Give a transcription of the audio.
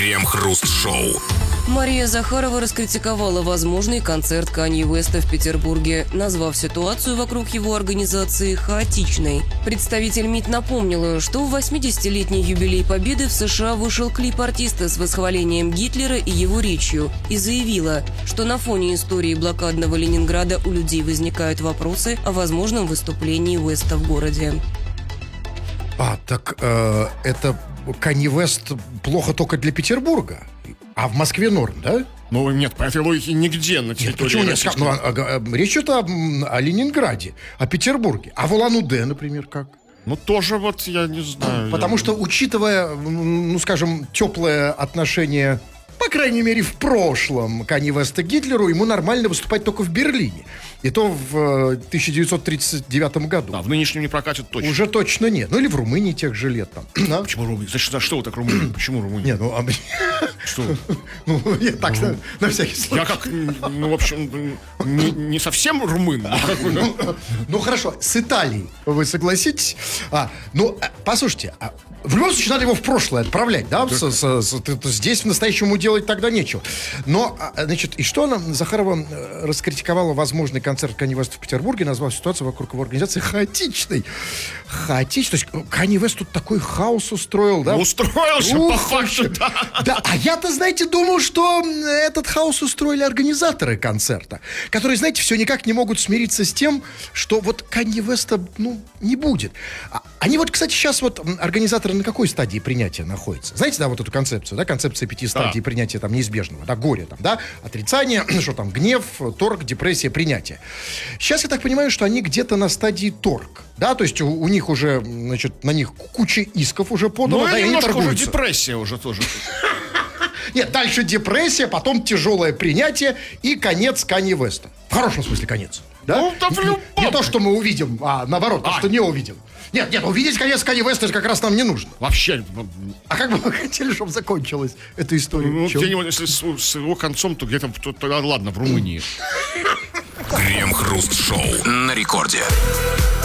Крем-хруст-шоу. Мария Захарова раскритиковала возможный концерт Канье Уэста в Петербурге, назвав ситуацию вокруг его организации хаотичной. Представитель МИД напомнила, что в 80-летний юбилей Победы в США вышел клип артиста с восхвалением Гитлера и его речью, и заявила, что на фоне истории блокадного Ленинграда у людей возникают вопросы о возможном выступлении Уэста в городе. Это Канье Уэст плохо только для Петербурга, а в Москве норм, да? Ну, нет, по этой логике нигде на территории Почему нет? российской... Речь идет о Ленинграде, о Петербурге. А в Улан-Удэ, например, как? Ну, тоже вот, я не знаю. Потому что, учитывая, скажем, теплое отношение, по крайней мере, в прошлом Канье Уэста к Гитлеру, ему нормально выступать только в Берлине. И то в 1939 году. Да, в нынешнем не прокатит точно. Уже точно нет. Ну, или в Румынии тех же лет там. Да? Почему Румыния? За что вы так Румыния? Почему Румыния? Не, Что? Я так, на всякий случай. Я как, в общем, не совсем румын. Ну, хорошо, с Италией вы согласитесь? Послушайте, в любом случае надо его в прошлое отправлять, да? Здесь по-настоящему делать тогда нечего. Но, значит, и что она, Захарова, раскритиковала возможный концерт Канье Уэста в Петербурге, назвав ситуацию вокруг его организации хаотичной. Хаотичной? То есть Канье Уэст тут такой хаос устроил, да? Устроил же, по факту, да. Да, а я-то, знаете, думал, что этот хаос устроили организаторы концерта, которые, знаете, все никак не могут смириться с тем, что вот Канье Уэста, не будет. Они вот, кстати, сейчас вот организаторы на какой стадии принятия находятся? Знаете, да, вот эту концепцию, да, концепция 5 стадий принятия там неизбежного, да, горе там, да, отрицание, что там, гнев, торг, депрессия, принятие. Сейчас я так понимаю, что они где-то на стадии торг, да, то есть у них уже, значит, на них куча исков уже подано, да, и они немножко уже торгуются. депрессия уже тоже. Нет, дальше депрессия, потом тяжелое принятие и конец Канье Уэста. В хорошем смысле конец. Да? Ну, да в любом. Не то, что мы увидим, а наоборот, то, что не увидим. Нет, увидеть конец Канье Уэста как раз нам не нужно. Вообще. А как бы вы хотели, чтобы закончилась эта история? Ну, где-нибудь, если с его концом, то где-то, тогда ладно, в Румынии. Крем-хруст-шоу на рекорде.